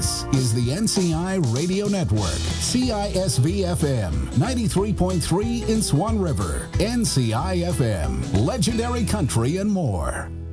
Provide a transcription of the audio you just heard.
This is the NCI Radio Network, CISV-FM, 93.3 in Swan River, NCI-FM, Legendary Country and more.